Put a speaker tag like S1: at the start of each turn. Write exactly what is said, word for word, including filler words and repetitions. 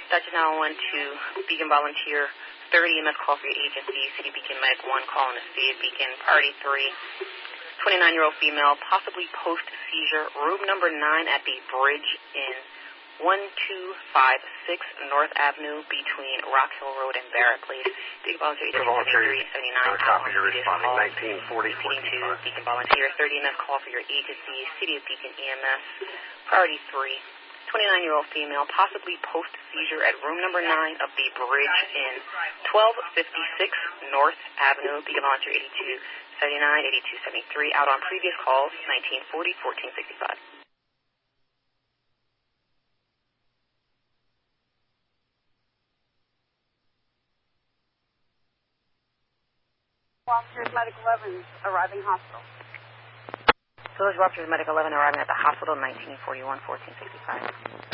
S1: Dutch nine one two, Beacon Volunteer, thirty E M S call for your agency, City Beacon Medic one, call in the City of Beacon, Priority three, twenty-nine-year-old female, possibly post-seizure, room number nine at the bridge in one two five six North Avenue between Rock Hill Road and Barrett Place. Beacon Volunteer, seventy-three seventy-nine,
S2: copy, you're responding, nineteen forty,
S1: fourteen two, Beacon Volunteer, thirty E M S call for your agency, City of Beacon E M S, Priority three, twenty-nine-year-old female, possibly post-seizure at room number nine of the bridge in twelve fifty-six North Avenue, Beacon Volunteer, eighty-two seventy-nine, eighty-two seventy-three, out on previous calls, nineteen forty, fourteen sixty-five.
S3: Officers Medic eleven arriving hospital.
S1: Village Officers Medic eleven arriving at the hospital, nineteen forty-one, fourteen sixty-five.